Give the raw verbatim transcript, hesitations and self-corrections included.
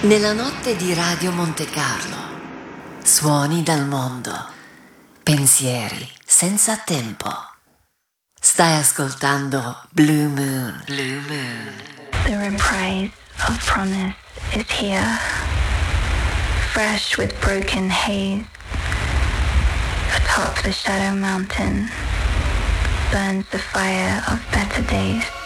Nella notte di Radio Monte Carlo, suoni dal mondo, pensieri senza tempo. Stai ascoltando Blue Moon. Blue Moon. The reprise of promise is here, fresh with broken haze. Atop the shadow mountain burns the fire of better days.